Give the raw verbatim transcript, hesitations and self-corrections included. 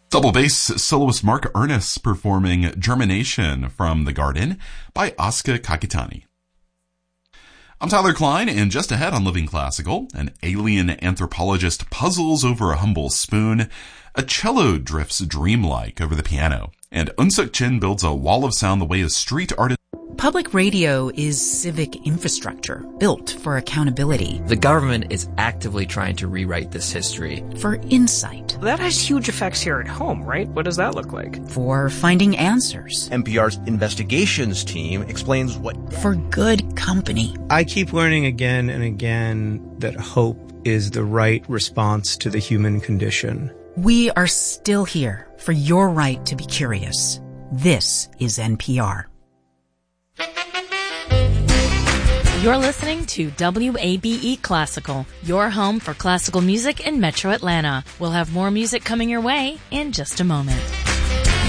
Double bass soloist Mark Ernest performing Germination from The Garden by Asuka Kakitani. I'm Tyler Klein, and just ahead on Living Classical, an alien anthropologist puzzles over a humble spoon, a cello drifts dreamlike over the piano, and Eun-Suk Chin builds a wall of sound the way a street artist. Public radio is civic infrastructure built for accountability. The government is actively trying to rewrite this history. For insight. That has huge effects here at home, right? What does that look like? For finding answers. N P R's investigations team explains what... For good company. I keep learning again and again that hope is the right response to the human condition. We are still here for your right to be curious. This is N P R. You're listening to W A B E Classical, your home for classical music in Metro Atlanta. We'll have more music coming your way in just a moment.